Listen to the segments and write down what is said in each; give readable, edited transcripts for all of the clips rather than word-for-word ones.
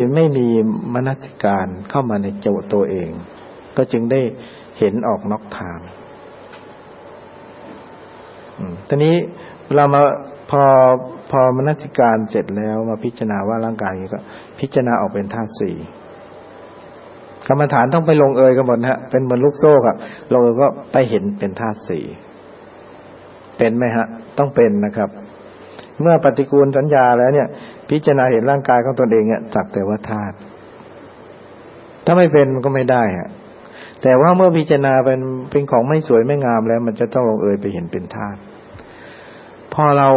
ไม่มีมนสิการเข้ามาในตัวเองก็จึงได้เห็นออกนอกทางทีนี้เรามาพอมนสิการเสร็จแล้วมาพิจารณาว่าร่างกายก็พิจารณาออกเป็นธาตุสี่กรรมฐานต้องไปลงเอยกันหมดฮะเป็นเหมือนลูกโซ่ครับลงเอยก็ไปเห็นเป็นธาตุสี่เป็นไหมฮะต้องเป็นนะครับเมื่อปฏิกูลสัญญาแล้วเนี่ยพิจารณาเห็นร่างกายของตนเองเนี่ยสักแต่ว่าธาตุถ้าไม่เป็นมันก็ไม่ได้ฮะแต่ว่าเมื่อพิจารณาเป็นของไม่สวยไม่งามแล้วมันจะต้องลงเอยไปเห็นเป็นธาตุพอเรา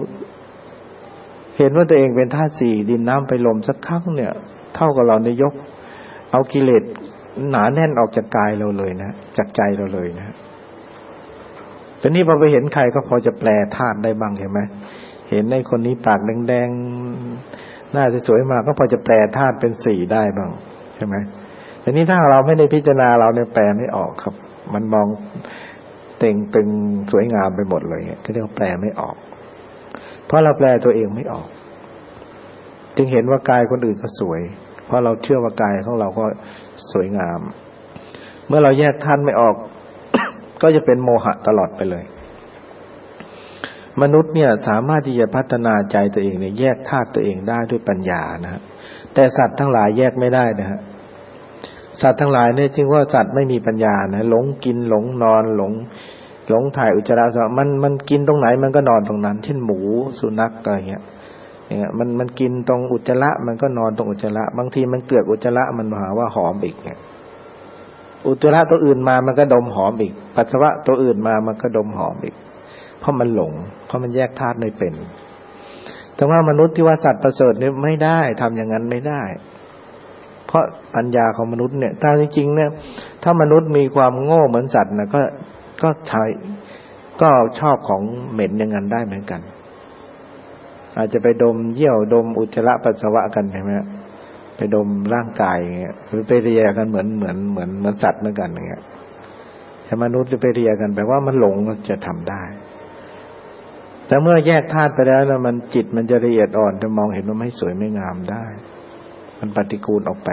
เห็นว่าตัวเองเป็นธาตุสี่ดินน้ำไฟลมสักครั้งเนี่ยเท่ากับเราได้ยกเอากิเลสหนาแน่นออกจากกายเราเลยนะจากใจเราเลยนะทีนี้พอไปเห็นใครก็พอจะแปลธาตุได้บ้างเห็นไหมเห็นในคนนี้ปากแดงๆหน้าสวยๆมาก็พอจะแปลธาตุเป็นสี่ได้บ้างใช่ไหมทีนี้ถ้าเราไม่ได้พิจารณาเราเนี่ยแปลไม่ออกครับมันมองเต่งตึงสวยงามไปหมดเลยก็เรียกว่าแปลไม่ออกเพราะเราแปลตัวเองไม่ออกจึงเห็นว่ากายคนอื่นก็สวยเพราะเราเชื่อว่ากายของเราก็สวยงามเมื่อเราแยกธาตุไม่ออก ก็จะเป็นโมหะตลอดไปเลยมนุษย์เนี่ยสามารถที่จะพัฒนาใจตัวเองเนี่ยแยกธาตุตัวเองได้ด้วยปัญญานะฮะแต่สัตว์ทั้งหลายแยกไม่ได้นะฮะสัตว์ทั้งหลายเนี่ยจึงว่าสัตว์ไม่มีปัญญานะหลงกินหลงนอนหลงถ่ายอุจจาระมันกินตรงไหนมันก็นอนตรงนั้นเช่นหมูสุนัขอะไรเงี้ยมันกินตรงอุจจาระมันก็นอนตรงอุจจาระบางทีมันเกลือกอุจจาระมันหาว่าหอมอีกเนี่ยอุจจาระตัวอื่นมามันก็ดมหอมอีกปัสสาวะตัวอื่นมามันก็ดมหอมอีกเพราะมันหลงเพราะมันแยกธาตุไม่เป็นแต่ว่ามนุษย์ที่ว่าสัตว์ประเสริฐเนี่ยไม่ได้ทำอย่างนั้นไม่ได้เพราะปัญญาของมนุษย์เนี่ยถ้าจริงๆเนี่ยถ้ามนุษย์มีความโง่เหมือนสัตว์นะก็ใช้ก็ชอบของเหม็นอย่างนั้นได้เหมือนกันอาจจะไปดมเยี่ยวดมอุจจาระปัสสาวะกันใช่ไหมไปดมร่างกายอย่างเงี้ยหรือไปเรียกันเหมือนสัตว์เหมือนกันอย่างเงี้ยถ้ามนุษย์จะไปเรียกันแปลว่ามันหลงจะทำได้แต่เมื่อแยกธาตุไปแล้วมันจิตมันจะละเอียดอ่อนจะมองเห็นว่าไม่สวยไม่งามได้มันปฏิกูลออกไป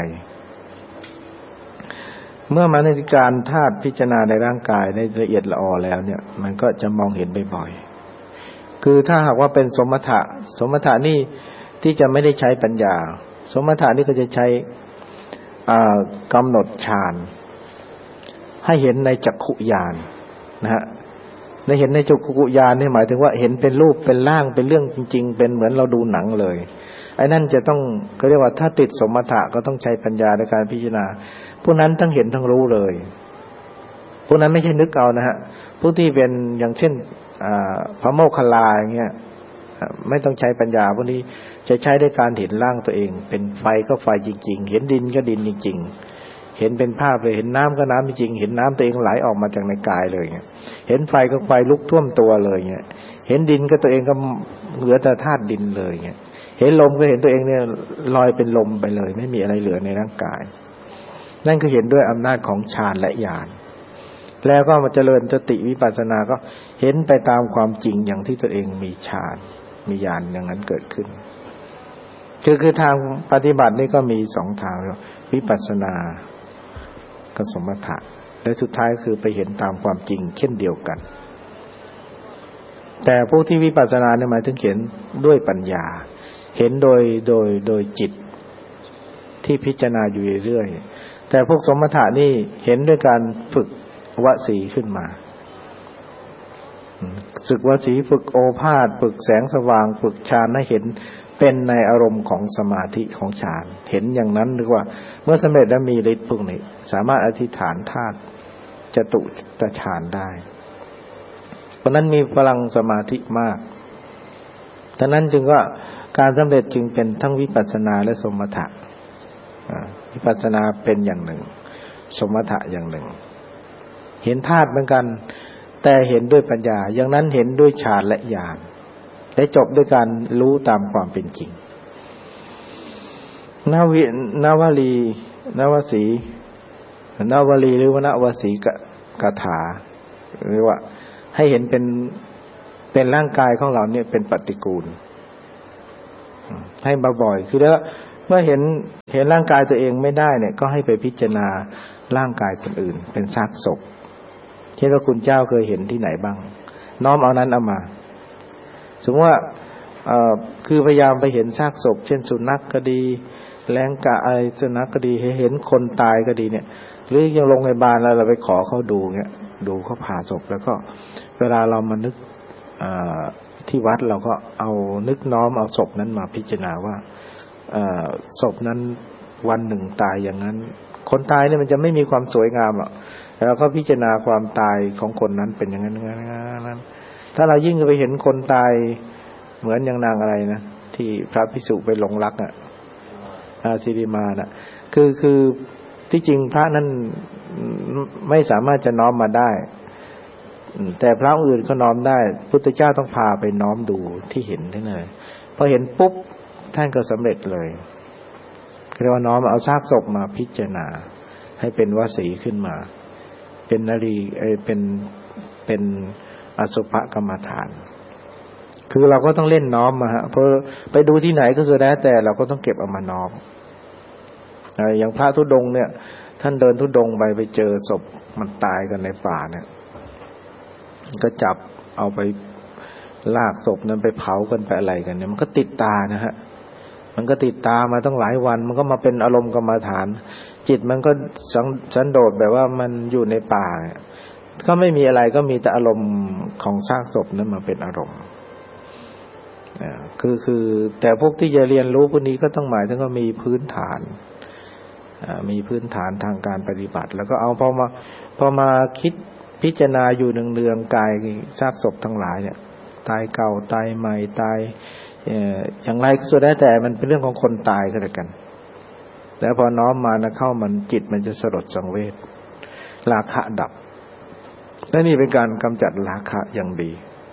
เมื่อมนสิการธาตุพิจารณาในร่างกายได้ละเอียดละออแล้วเนี่ยมันก็จะมองเห็นบ่อยๆคือถ้าหากว่าเป็นสมถะนี่ที่จะไม่ได้ใช้ปัญญาสมถะนี่ก็จะใช้กำหนดฌานให้เห็นในจักขุญาณนะฮะในเห็นในจักขุญาณนี่หมายถึงว่าเห็นเป็นรูปเป็นร่างเป็นเรื่องจริงๆเป็นเหมือนเราดูหนังเลยไอ้นั่นจะต้องเขาเรียกว่าถ้าติดสมถะก็ต้องใช้ปัญญาในการพิจารณาผู้นั้นทั้งเห็นทั้งรู้เลยผู้นั้นไม่ใช่นึกเอานะฮะผู้ที่เป็นอย่างเช่นพระโมคคัลลาอย่างเงี้ยไม่ต้องใช้ปัญญาพวกนี้จะใช้ด้วยการเห็นร่างตัวเองเป็นไฟก็ไฟจริงๆเห็นดินก็ดินจริงๆเห็นเป็นภาพเลยเห็นน้ำก็น้ำจริงๆเห็นน้ำตัวเองไหลออกมาจากในกายเลยเงี้ยเห็นไฟก็ไฟลุกท่วมตัวเลยเงี้ยเห็นดินก็ตัวเองก็เหลือแต่ธาตุดินเลยเงี้ยเห็นลมก็เห็นตัวเองเนี่ยลอยเป็นลมไปเลยไม่มีอะไรเหลือในร่างกายนั่นคือเห็นด้วยอำนาจของฌานและญาณแล้วก็มาเจริญสติวิปัสสนาก็เห็นไปตามความจริงอย่างที่ตัวเองมีฌานมีญาณอย่างนั้นเกิดขึ้นคือทางปฏิบัตินี่ก็มีสองทางวิปัสสนากับสมถะและสุดท้ายคือไปเห็นตามความจริงเช่นเดียวกันแต่พวกที่วิปัสสนาเนี่ยหมายถึงเห็นด้วยปัญญาเห็นโดยจิตที่พิจารณาอยู่เรื่อยๆแต่พวกสมถะนี่เห็นด้วยการฝึกวสีขึ้นมาฝึกวสีฝึกโอภาสฝึกแสงสว่างฝึกฌานให้เห็นเป็นในอารมณ์ของสมาธิของฌานเห็นอย่างนั้นหรือว่าเมื่อสำเร็จแล้วมีฤทธิ์พวกนี้สามารถอธิษฐานธาตุจตุตฌานได้เพราะนั้นมีพลังสมาธิมากดังนั้นจึงว่าการสำเร็จจึงเป็นทั้งวิปัสสนาและสมถะวิปัสสนาเป็นอย่างหนึ่งสมถะอย่างหนึ่งเห็นธาตุเหมือนกันแต่เห็นด้วยปัญญาอย่างนั้นเห็นด้วยฌานและญาณและจบด้วยการรู้ตามความเป็นจริงนวลีหรือว่านวสีกถาหรือว่าให้เห็นเป็นร่างกายของเราเนี่ยเป็นปฏิกูลให้บ่อยๆคือแล้วเมื่อเห็นร่างกายตัวเองไม่ได้เนี่ยก็ให้ไปพิจารณาร่างกายคนอื่นเป็นซากศพเช่นว่าคุณเจ้าเคยเห็นที่ไหนบ้างน้อมเอานั้นเอามาสมมติว่าคือพยายามไปเห็นซากศพเช่นสุนัขก็ดีแรงกะอะไรสุนัขก็ดีเห็นคนตายก็ดีเนี่ยหรือยังโรงพยาบาลแล้วเราไปขอเขาดูเนี่ยดูเขาผ่าศพแล้วก็เวลาเรามานึกที่วัดเราก็เอานึกน้อมเอาศพนั้นมาพิจารณาว่าศพนั้นวันหนึ่งตายอย่างนั้นคนตายเนี่ยมันจะไม่มีความสวยงามหรอกแล้วก็พิจารณาความตายของคนนั้นเป็นอย่างนั้นถ้าเรายิ่งไปเห็นคนตายเหมือนอย่างนางอะไรนะที่พระภิกษุไปหลงรักสิริมาน่ะคือที่จริงพระนั้นไม่สามารถจะน้อมมาได้แต่พระอื่นก็น้อมได้พุทธเจ้าต้องพาไปน้อมดูที่เห็นท่านเลยพอเห็นปุ๊บท่านก็สำเร็จเลยเรียกว่าน้อมเอาซากศพมาพิจารณาให้เป็นวสีขึ้นมาเป็นนรีเป็นอสุภกรรมฐานคือเราก็ต้องเล่นน้อมมาฮะเพราะไปดูที่ไหนก็สุดแล้วแต่เราก็ต้องเก็บเอามาน้อมอย่างพระธุดงค์เนี่ยท่านเดินธุดงค์ไปเจอศพมันตายกันในป่าเนี่ยก็จับเอาไปลากศพนั้นไปเผากันไปอะไรกันเนี่ยมันก็ติดตานะฮะมันก็ติดตามาตั้งหลายวันมันก็มาเป็นอารมณ์กรรมฐานจิตมันก็สันโดษแบบว่ามันอยู่ในป่าก็ไม่มีอะไรก็มีแต่อารมณ์ของซากศพนั้นมาเป็นอารมณ์คือแต่พวกที่จะเรียนรู้พวกนี้ก็ต้องหมายถึงว่ามีพื้นฐานทางการปฏิบัติแล้วก็เอาพอมาคิดพิจารณาอยู่เนืองๆกายซากศพทั้งหลายเนี่ยตายเก่าตายใหม่ตายอย่างไรก็สุดแล้วแต่มันเป็นเรื่องของคนตายก็แล้วกันแล้วพอน้อมมานะเข้ามันจิตมันจะสลดสังเวชราคะดับและนี่เป็นการกำจัดราคะอย่างดี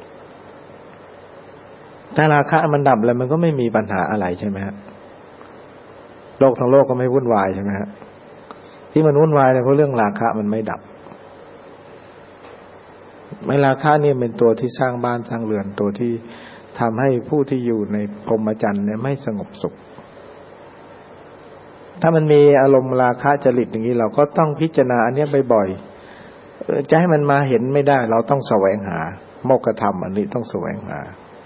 ถ้าราคะมันดับแล้วมันก็ไม่มีปัญหาอะไรใช่ไหมฮะโลกทั้งโลกก็ไม่วุ่นวายใช่ไหมฮะที่มันวุ่นวายเนี่ยเพราะเรื่องราคะมันไม่ดับไม่ราคะนี่เป็นตัวที่สร้างบ้านสร้างเรือนตัวที่ทำให้ผู้ที่อยู่ในพรหมจรรย์เนี่ยไม่สงบสุขถ้ามันมีอารมณ์ราคะจริตอย่างนี้เราก็ต้องพิจารณาอันนี้บ่อยๆจะให้มันมาเห็นไม่ได้เราต้องแสวงหาโมกขธรรมอันนี้ต้องแสวงหา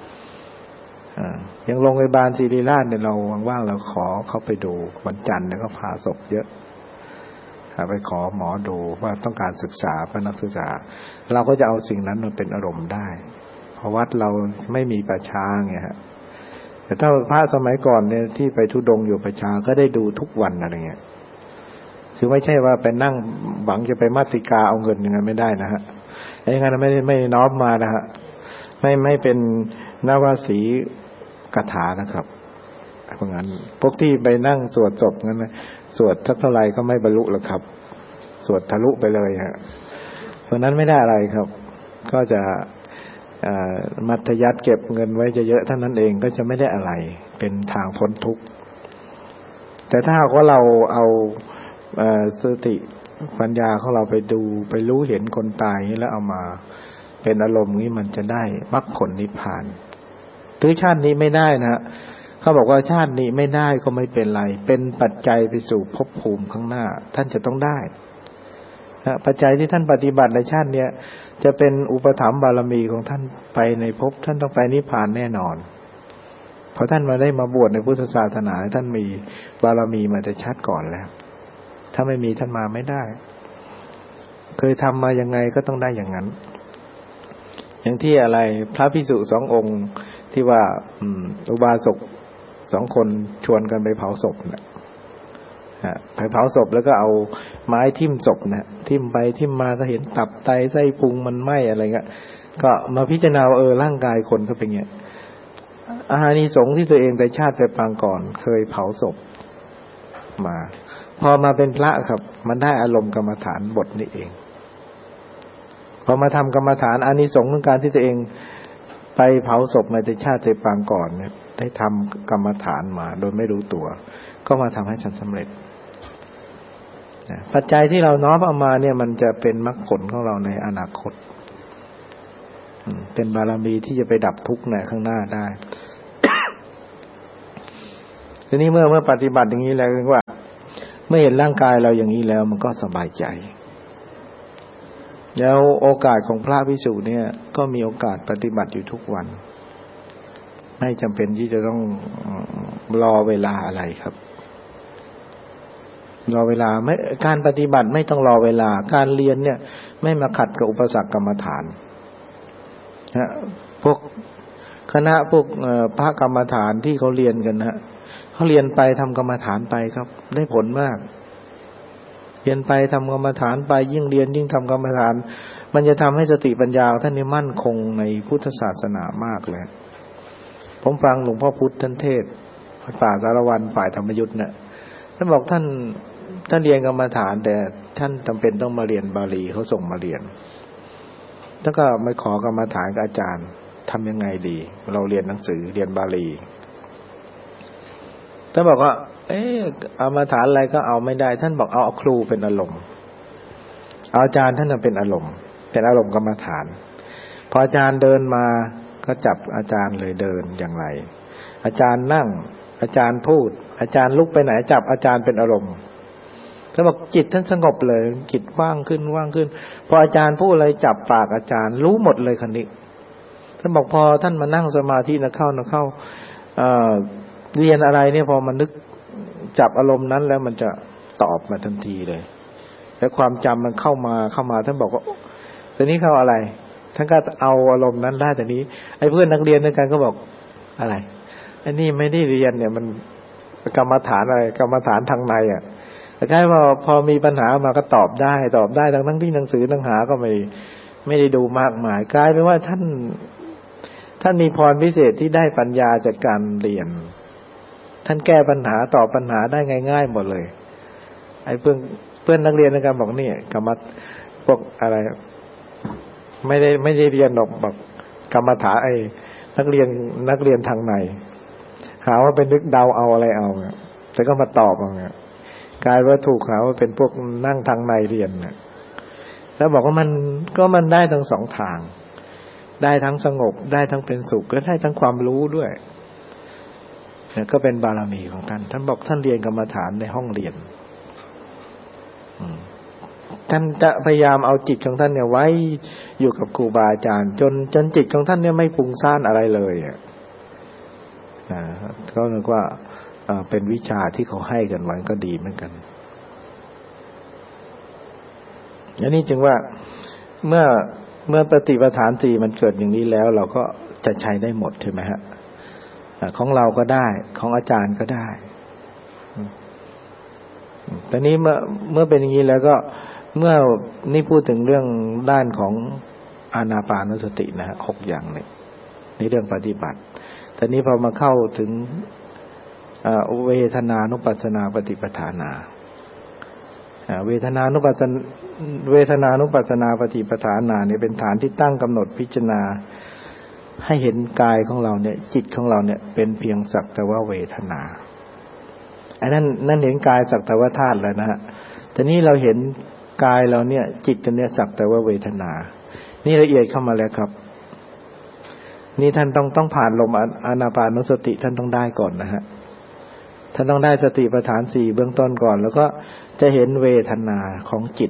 อย่างโรงพยาบาลศิริราชเนี่ยเราว่างๆเราขอเข้าไปดูวันจันทร์เนี่ยก็ผ่าศพเยอะไปขอหมอดูว่าต้องการศึกษาเพื่อนักศึกษาเราก็จะเอาสิ่งนั้นมาเป็นอารมณ์ได้เพราะวัดเราไม่มีประชาไงฮะแต่ถ้าพระสมัยก่อนเนี่ยที่ไปธุดงค์อยู่ประชาก็ได้ดูทุกวันอะไรเงี้ยคือไม่ใช่ว่าไปนั่งหวังจะไปมาติกาเอาเงินอย่างนั้นไม่ได้นะฮะอย่างนั้นไม่น้อมมานะฮะไม่เป็นนวสีคาถานะครับเพราะงั้นพวกที่ไปนั่งสวดศพงั้นนะสวดเท่าไรก็ไม่บรรลุหรอกครับสวดทะลุไปเลยฮะเพราะนั้นไม่ได้อะไรครับก็จะมัธยัสถ์เก็บเงินไว้จะเยอะเท่านั้นเองก็จะไม่ได้อะไรเป็นทางพ้นทุกข์แต่ถ้าหากว่าเราเอาสติปัญญาของเราไปดูไปรู้เห็นคนตายแล้วเอามาเป็นอารมณ์นี้มันจะได้มรรคผลนิพพานถึงชาตินี้ไม่ได้นะเขาบอกว่าชาตินี้ไม่ได้ก็ไม่เป็นไรเป็นปัจจัยไปสู่ภพภูมิข้างหน้าท่านจะต้องได้ปัจจัยที่ท่านปฏิบัติในชาติเนี้ยจะเป็นอุปถัมภ์บารมีของท่านไปในภพท่านต้องไปนิพพานแน่นอนเพราะท่านมาได้มาบวชในพุทธศาสนาท่านมีบารมีมาแต่ชาติก่อนแล้วถ้าไม่มีท่านมาไม่ได้เคยทำมายังไงก็ต้องได้อย่างนั้นอย่างที่อะไรพระภิกษุ2 องค์ที่ว่าอุบาสก2 คนชวนกันไปเผาศพนะไปเผาศพแล้วก็เอาไม้ทิ่มศพนะทิ่มไปทิ่มมาก็เห็นตับไตไส้พุงมันไหม้อะไรเงี้ยก็มาพิจารณาร่างกายคนก็เป็นเงี้ยอานิสงส์ที่ตัวเองแต่ชาติแต่ปางก่อนเคยเผาศพมาพอมาเป็นพระครับมันได้อารมณ์กรรมฐานบทนี้เองพอมาทำกรรมฐานอานิสงส์ของการที่ตัวเองไปเผาศพมาแต่ชาติแต่ปางก่อนเนี่ยได้ทำกรรมฐานมาโดยไม่รู้ตัวก็มาทำให้ฉันสำเร็จปัจจัยที่เราน้อมเอามาเนี่ยมันจะเป็นมรรคผลของเราในอนาคตเป็นบารมีที่จะไปดับทุกข์ในข้างหน้าได้ทีนี้เมื่อปฏิบัติอย่างนี้แล้วเรียกว่าเมื่อเห็นร่างกายเราอย่างนี้แล้วมันก็สบายใจแล้วโอกาสของพระภิกษุเนี่ยก็มีโอกาสปฏิบัติอยู่ทุกวันไม่จำเป็นที่จะต้องรอเวลาอะไรครับรอเวลาไม่การปฏิบัติไม่ต้องรอเวลาการเรียนเนี่ยไม่มาขัดกับอุปสรรคกรรมฐานนะพวกคณะพวกพระกรรมฐานที่เขาเรียนกันนะเขาเรียนไปทำกรรมฐานไปครับได้ผลมากเรียนไปทำกรรมฐานไปยิ่งเรียนยิ่งทำกรรมฐานมันจะทำให้สติปัญญาท่านนี่มั่นคงในพุทธศาสนามากเลยผมฟังหลวงพ่อพุธท่านเทศป่าสารวันฝ่ายธรรมยุทธ์เนี่ยท่านบอกท่านเรียนกรรมฐานแต่ท่านจำเป็นต้องมาเรียนบาลีเขาส่งมาเรียนแล้วก็ไม่ขอกรรมฐานกับอาจารย์ทำยังไงดีเราเรียนหนังสือเรียนบาลีท่านบอกว่าเอามาฐานอะไรก็เอาไม่ได้ท่านบอกเอาครูเป็นอารมณ์เอาอาจารย์ท่านเป็นอารมณ์กรรมฐานพออาจารย์เดินมาก็จับอาจารย์เลยเดินอย่างไรอาจารย์นั่งอาจารย์พูดอาจารย์ลุกไปไหนจับอาจารย์เป็นอารมณ์ท่านบอกจิตท่านสงบเลยจิตว่างขึ้นพออาจารย์พูดอะไรจับปากอาจารย์รู้หมดเลยคันนี้ท่านบอกพอท่านมานั่งสมาธินะเข้าเรียนอะไรเนี่ยพอมันนึกจับอารมณ์นั้นแล้วมันจะตอบมาทันทีเลยแล้วความจำมันเข้ามาท่านบอกว่าตอนนี้เข้าอะไรท่านก็เอาอารมณ์นั้นได้แต่นี้ไอ้เพื่อนนักเรียนด้วยกันก็บอกอะไรไอ้นี่ไม่ได้เรียนเนี่ยมันกรรมฐานอะไรกรรมฐานทางในอ่ะแต่ใกล้ว่าพอมีปัญหามาก็ตอบได้ทั้งที่หนังสือหนังหาก็ไม่ได้ดูมากมายกลายเป็นว่าท่านมีพรพิเศษที่ได้ปัญญาจากการเรียนท่านแก้ปัญหาตอบปัญหาได้ง่ายๆหมดเลยไอ้เพื่อนนักเรียนในการบอกนี่กรรมพวกอะไรไม่ได้เรียนหรอกบอกกรรมฐานไอ้นักเรียนทางในหาว่าเป็นนึกเดาเอาอะไรเอาแต่ก็มาตอบเอาเนี่ยกลายว่าถูกหาว่าเป็นพวกนั่งทางในเรียนเนี่ยแล้วบอกว่ามันได้ทั้งสองทางได้ทั้งสงบได้ทั้งเป็นสุขก็ได้ทั้งความรู้ด้วยเนี่ยก็เป็นบารมีของท่านบอกท่านเรียนกรรมฐานในห้องเรียนท่านจะพยายามเอาจิตของท่านเนี่ยไว้อยู่กับครูบาอาจารย์จนจิตของท่านเนี่ยไม่ฟุ้งซ่านอะไรเลยก็นึกว่าเป็นวิชาที่เขาให้กันไว้ก็ดีเหมือนกันอันนี้จึงว่าเมื่อปฏิปทาน4มันเกิดอย่างนี้แล้วเราก็จะใช้ได้หมดใช่ไหมฮะของเราก็ได้ของอาจารย์ก็ได้ตอนนี้เมื่อเป็นอย่างนี้แล้วก็เมื่อนี่พูดถึงเรื่องด้านของอานาปานสตินะฮะ6อย่างเนี่ยในเรื่องปฏิบัติตอนนี้พอมาเข้าถึงเวทนานุปัสสนาปฏิปทานาเวทนานุปัสสนาปฏิปทานาเนี่ยเป็นฐานที่ตั้งกำหนดพิจารณาให้เห็นกายของเราเนี่ยจิตของเราเนี่ยเป็นเพียงสักแต่ว่าเวทนาอันนั้นเห็นกายสักแต่ว่าธาตุแล้วนะฮะแต่นี้เราเห็นกายเราเนี่ยจิตตัวเนี้ยสักแต่ว่าเวทนานี่ละเอียดเข้ามาแล้วครับนี่ท่านต้องผ่านลมอานาปานสติท่านต้องได้ก่อนนะฮะท่านต้องได้สติปัฏฐาน4เบื้องต้นก่อนแล้วก็จะเห็นเวทนาของจิต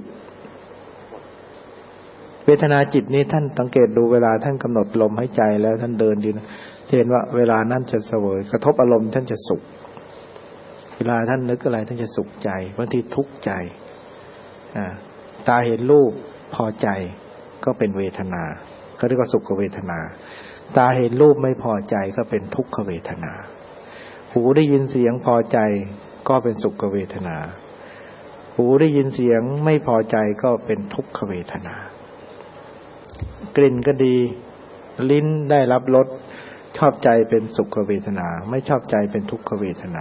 เวทนาจิตนี้ท่านสังเกตดูเวลาท่านกำหนดลมหายใจแล้วท่านเดินอยู่นะจะเห็นว่าเวลานั้นจะเสวยกระทบอารมณ์ท่านจะสุขเวลาท่านนึกอะไรท่านจะสุขใจบางทีทุกข์ใจตาเห็นรูปพอใจก็เป็นเวทนาเขาเรียกว่าสุขเวทนาตาเห็นรูปไม่พอใจก็เป็นทุกขเวทนาหูได้ยินเสียงพอใจก็เป็นสุขเวทนาหูได้ยินเสียงไม่พอใจก็เป็นทุกขเวทนากลิ่นก็ดีลิ้นได้รับรสชอบใจเป็นสุขเวทนาไม่ชอบใจเป็นทุกขเวทนา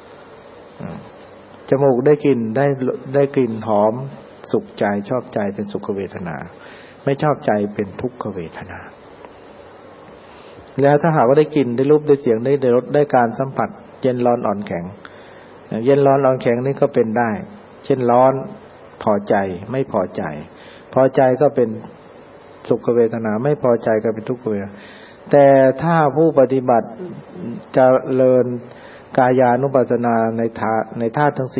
จมูกได้กลิ่นได้กลิ่นหอมสุขใจชอบใจเป็นสุขเวทนาไม่ชอบใจเป็นทุกขเวทนาแล้วถ้าหากว่าได้กลิ่นได้รูปได้เสียงได้รสได้การสัมผัสเย็นร้อนอ่อนแข็งเย็นร้อนอ่อนแข็งนี่ก็เป็นได้เช่นร้อนพอใจไม่พอใจพอใจก็เป็นสุขเวทนาไม่พอใจก็เป็นทุกขเวทนาแต่ถ้าผู้ปฏิบัติเจริญกายานุปัสสนาในธาตุทั้ง